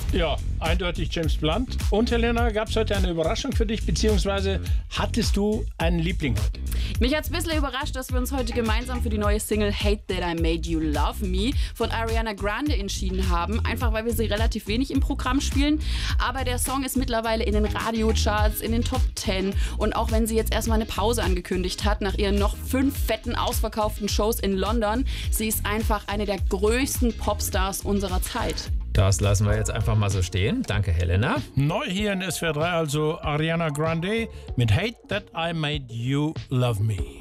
Ja, eindeutig James Blunt. Und Helena, gab es heute eine Überraschung für dich, beziehungsweise hattest du einen Liebling heute? Mich hat es ein bisschen überrascht, dass wir uns heute gemeinsam für die neue Single Hate That I Made You Love Me von Ariana Grande entschieden haben. Einfach weil wir sie relativ wenig im Programm spielen. Aber der Song ist mittlerweile in den Radiocharts, in den Top 10. Und auch wenn sie jetzt erstmal eine Pause angekündigt hat, nach ihren noch 5 fetten ausverkauften Shows in London, sie ist einfach eine der größten Popstars unserer Zeit. Das lassen wir jetzt einfach mal so stehen. Danke, Helena. Neu hier in SWR 3, also Ariana Grande mit Hate That I Made You Love Me.